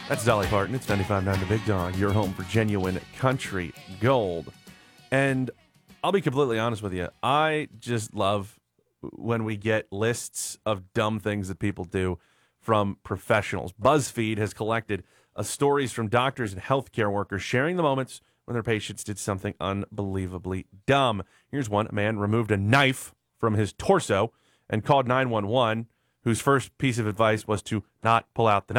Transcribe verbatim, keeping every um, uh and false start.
That's Dolly Parton. It's ninety-five point nine The Big Dog, your home for genuine country gold. And I'll be completely honest with you. I just love when we get lists of dumb things that people do from professionals. BuzzFeed has collected uh, stories from doctors and healthcare workers sharing the moments when their patients did something unbelievably dumb. Here's one. A man removed a knife from his torso and called nine one one, whose first piece of advice was to not pull out the knife.